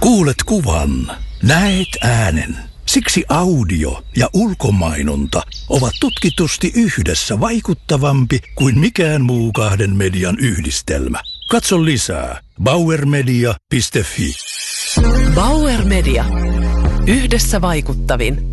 Kuulet kuvan, näet äänen. Siksi audio ja ulkomainonta ovat tutkitusti yhdessä vaikuttavampi kuin mikään muu kahden median yhdistelmä. Katso lisää bauermedia.fi. Bauer Media. Yhdessä vaikuttavin.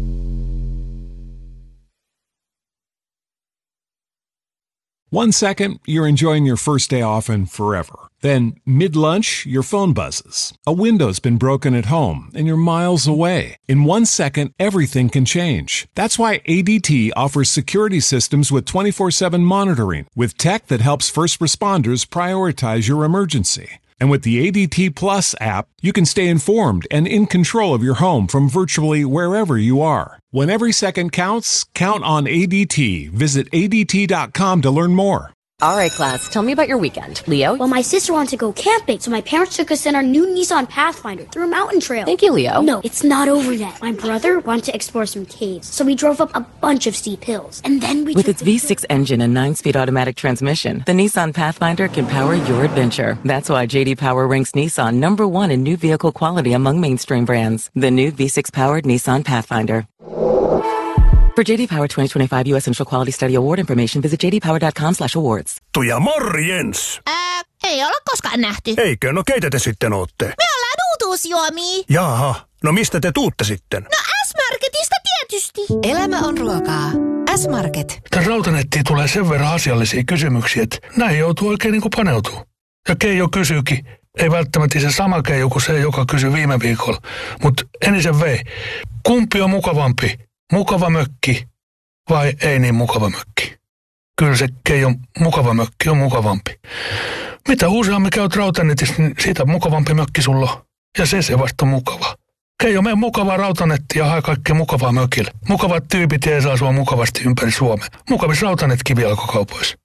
One second, you're enjoying your first day off and forever. Then, mid-lunch, your phone buzzes. A window's been broken at home, and you're miles away. In 1 second, everything can change. That's why ADT offers security systems with 24/7 monitoring, with tech that helps first responders prioritize your emergency. And with the ADT Plus app, you can stay informed and in control of your home from virtually wherever you are. When every second counts, count on ADT. Visit ADT.com to learn more. All right, class, tell me about your weekend. Leo? Well, my sister wanted to go camping, so my parents took us in our new Nissan Pathfinder through a mountain trail. Thank you, Leo. No, it's not over yet. My brother wanted to explore some caves, so we drove up a bunch of steep hills. And then we With its V6 engine and 9-speed automatic transmission, the Nissan Pathfinder can power your adventure. That's why J.D. Power ranks Nissan #1 in new vehicle quality among mainstream brands. The new V6-powered Nissan Pathfinder. For J.D. Power 2025 U.S. Initial Quality Study Award information, visit jdpower.com/awards. Tuja morjens! Ei olla koskaan nähty. Eikö? No keitä te sitten ootte? Me ollaan uutuusjuomia. Jaha, no mistä te tuutte sitten? No S-Marketista tietysti. Elämä on ruokaa. S-Market. Tän Rautanettiin tulee sen verran asiallisia kysymyksiä, että näin joutuu oikein niin kuin paneutuu. Ja Keijo kysyykin. Ei välttämättä se sama Keijo kuin se, joka kysyi viime viikolla. Mutta enisen vei. Kumpi on mukavampi? Mukava mökki vai ei niin mukava mökki? Kyllä se Keijon mukava mökki on mukavampi. Mitä useammin käyt Rautanetissä, niin siitä mukavampi mökki sulla on. Ja se vasta on mukava. Keijo, mene mukavaa Rautanetti ja hae kaikkea mukavaa mökille. Mukavat tyypit jeesaa sua mukavasti ympäri Suomea. Mukavis Rautanet kivijalkakaupoissa.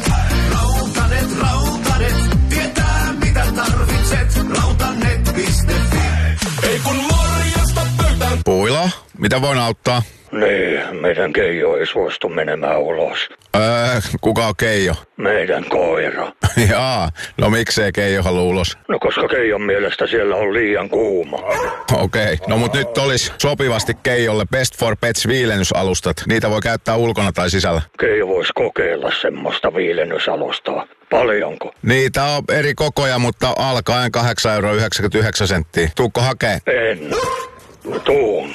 Rautanet, tietää mitä tarvitset. Rautanet.fi. Ei kun morjesta pöytään. Puila, mitä voin auttaa? Niin, meidän Keijo ei suostu menemään ulos. Kuka on Keijo? Meidän koira. Jaa, no miksei Keijo halua ulos? No koska Keijon mielestä siellä on liian kuuma. Okei, no mut nyt olisi sopivasti Keijolle Best for Pets viilennysalustat. Niitä voi käyttää ulkona tai sisällä. Keijo voisi kokeilla semmoista viilennysalustaa. Paljonko? Niitä on eri kokoja, mutta alkaen 8,99 €. Tuukko hakee? En. Tuun.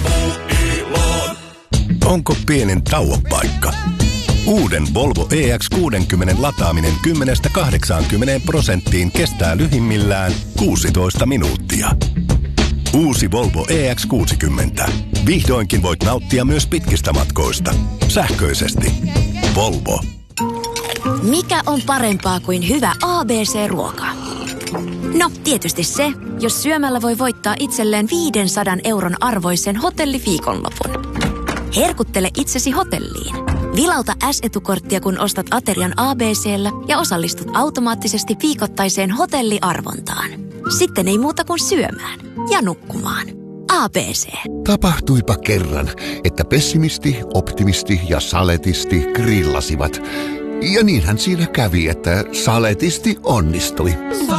Onko pienen tauon paikka? Uuden Volvo EX60 lataaminen 10–80% kestää lyhimmillään 16 minuuttia. Uusi Volvo EX60. Vihdoinkin voit nauttia myös pitkistä matkoista. Sähköisesti. Volvo. Mikä on parempaa kuin hyvä ABC-ruoka? No, tietysti se, jos syömällä voi voittaa itselleen 500 € arvoisen hotelliviikonlopun. Herkuttele itsesi hotelliin. Vilauta S-etukorttia, kun ostat aterian ABC:llä ja osallistut automaattisesti viikoittaiseen hotelliarvontaan. Sitten ei muuta kuin syömään ja nukkumaan. ABC. Tapahtuipa kerran, että pessimisti, optimisti ja saletisti grillasivat. Ja niinhän siinä kävi, että saletisti onnistui.